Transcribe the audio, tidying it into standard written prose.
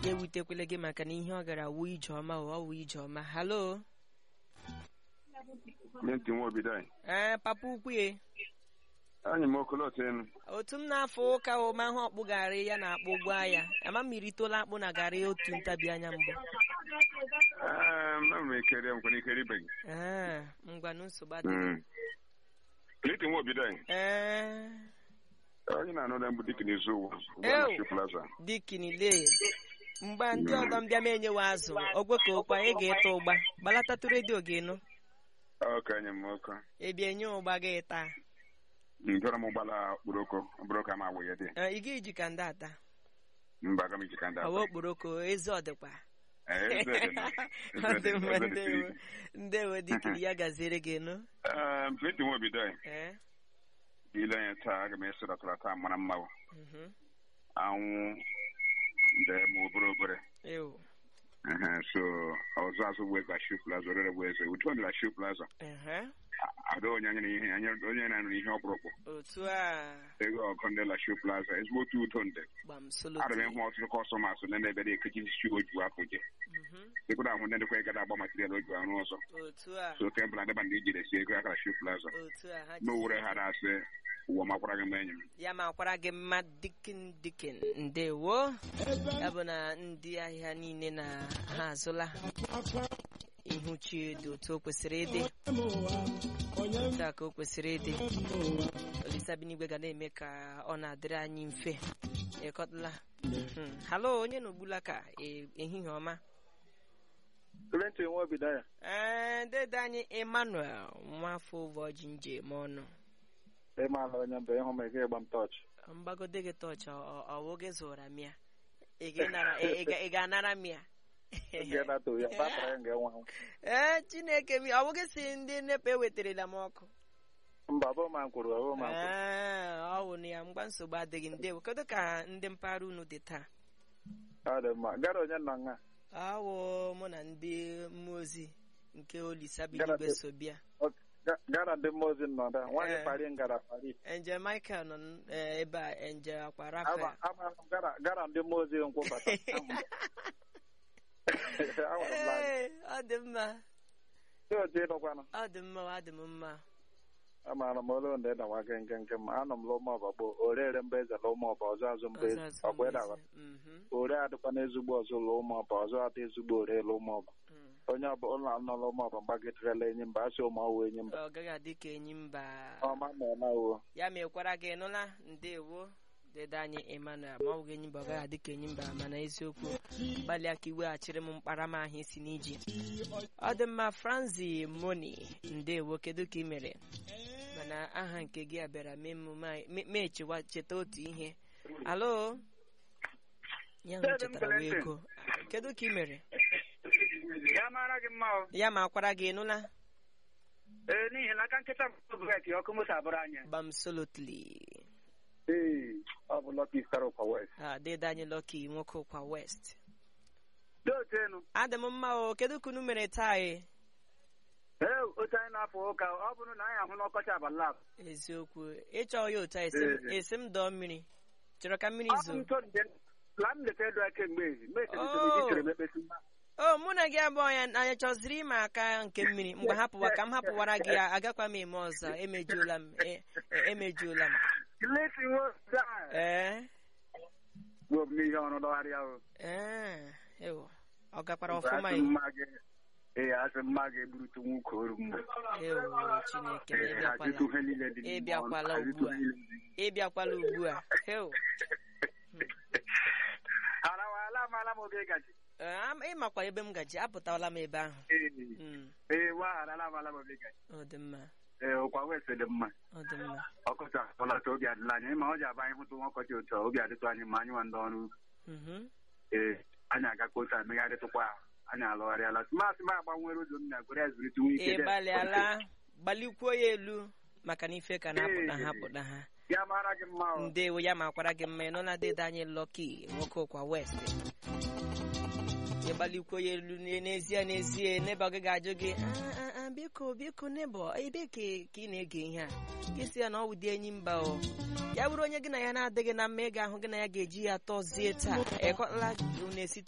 ewutekwele gị maka na ihe ọ gara wụ Ijeọma ọ wụ Ijeọma. Halo. Minti Nwobidai. Papa ukwu Anyị m okolote enu. otu m na-afọ ụka ụma ahụ ọkpụgarị ya na akpụ gwa ya ama mmiri tola akpụ na garị otu ntabi anya mbụ. M ekere m kwene ikere ibe gị. Ngwa nsogbu adịghị. Minti Nwobidai. Onye na-anọ na mbụ dikin izu ụwa. Dikinile mgbe ndị ọdọ mbịa m enyewe azụ ogwe ka ụkwa ị ga-ịta ụgba gbalatatụ redio gị nụ. Okenye m oke. Ebi enye ụgba gị taa. Ntọrọ m ụgbala okporoko ama agwụ ya dị. Ị ga-eji ka ndị ata. Mba, aga m iji ka ndị ata. Ọwa okporoko eze ọdịkwa. Ndewo dikiri ya gaziere gị nụ. Minti Nwobidai. Ile anya taa aga m esodatara taa mara mma. Anwụ ndị ma obere. So ọzọ azụ wee ga Shoe Plaza rere wee ze utu ọdịla Shoe Plaza. Ada onye na-anụ ihe ọkpụrụkpụ. Otu a. Ego ọkụ ndị la Shoe Plaza ezigbo otu ụtọ ndị. Ada m ịhụ ọtụtụ kọstọmas ndị na-ebe na-ekeji isi oju apụ je. Ekwere ahụ ndị ndịkwa ịgada agba material oju arụ ọzọ. So kembụl adịba ndị ijiri esi ego akara Shoe Plaza. N'owere ha na-asị ụwa makwara gị mma enyi m. Ya makwara gị mma dikin ndewo. Ya bụ na ndị ahịa niile na ha azụla ihu chi dị otu o kwesịrị ịdị. Taa ka o kwesịrị ịdị. Olisa Binigwe ga na-eme ka ọ na-adịrị anyị mfe. Ịkọtala. Halo, onye n'ogbula ka ehihie ọma. Minti Nwobidai. Dede anyị Emmanuel nwafọ ụbọchị njem ọnụ. Ịmala onye mbe ịhụ m ị ga-egba m tọọchị. Mgbagode gị tọọchị ọwụ gị zụra m ya. Ị ga-anara m ya. Chineke m ọ bụghị si ndị NEPA eweterela m ọkụ. Mba, ọ wụ na ya mgba nsogbu adịghị. Ndewo kedu ka ndị mpaghara unu dị taa? Ọ dị mma. Gara onye nọ nga? Awụ mụ na ndị mmụọ ozi nke Olisa Binigwe so bịa. Gara ndị mmụọ ozi nọ da nwaanyị pari ngara pari. Angel Michael nọ ebe a, Angel akwa Rafael. Gara ndị mmụọ ozi nkwụbata. Ọ dị mma. Ọ dị mma. Amaara m olu ndị dawa gị nke m anọ m lụmọba bụ orere mba eze lụmọba ọzọ azụ mba eze ọgba ịdawa ore adịkwa n'ezigbo ọzọ lụmọba ọzọ adị ezigbo ore lụmọba onye ọbụla anọ lụmọba mgbagiderela enyi mba asị ụmụọwụ enyi mba ọ gaghị adị ka enyi mba ọma na uwe ya mekwara gị nụla ndewo dede anyị Emmanuel ma ọ bụghị enyi mba ọ gaghị adị ka enyi mba mana eziokwu gbalịa ka iweghachiri m mkparama ahụ isi n'iji ọ dị mma. Franzi Moni ndewo kedu ka ị mere? Mana aha nke gị a bịara mee cheta otu ihe. Alo ya chetara wee ego kedu ka ị mere? Ya mara gị mma o. Ya ma akwara gị nụla? N'ihi na aka nkịta breki ọkụ moto abụrụ anya. Absolutely. Ọ bụ Lucky Star Ụkwa West. Dede anyị Lucky nwoke Ụkwa West. Dootenu. Adị m mma o. Kedu ka unu mere taa otu anyị na-afọ ụka ọ bụrụ na anyị ahụ n'ọkọchị abalị a. Eziokwu ịchọ ya otu esi m dọọ mmiri chọrọ ka mmiri zoo. Mụ na gị abụọ ya anyị chọziri ime aka nke mmiri mgbe hapụwa ka m hapụwara gị ya agakwa m eme ọzọ. Emejuola m ọ gakwara ọfụma asị mma ga-eburutu nwoke oru mgbe Chineke ịbịakwala ugbu a ịmakwa ebe m gaji apụtawala m ebe ahụ. Ọ dị mma. Ụkwa West dị mma. Ọkọchị ọlọta obi adịla anyị ma ọ ji aba anyị hụtụ nwa ọkọchị otu obi adịtụ anyị ma anyị nwa ndị ọrụ anyị agakwa otu amegharịtụkwa anyị alụgharịala masị m agbanwere ụzọ m na-agwere ya zụrịta nwe ike gbalịala gbalikwuo ya elu maka na ife ka na-apụta ha. Ya mara gị mma. Ndewo ya makwara gị mma. Nọ na dede anyị Lucky nwoke Ụkwa West. Ịgbalikwuo ya elu n'ezie n'ebe ọ ga-ajụ gị biko nebo ebe ka ị na-ege ihe a isi ya na ọ wụdị enyi mba o ya bụrụ onye gị na ya na-adịghị na mma ị ga-ahụ gị na ya ga-eji ya tọzie taa ekọtala unu esite